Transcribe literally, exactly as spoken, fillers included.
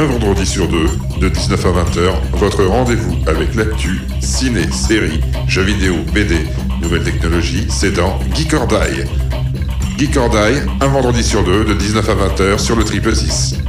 vendredi sur deux, de dix-neuf à vingt heures, votre rendez-vous avec l'actu, ciné, séries, jeux vidéo, B D, nouvelles technologies, c'est dans Geek or Die. Geek or Die, un vendredi sur deux, de dix-neuf à vingt heures sur le Triple six.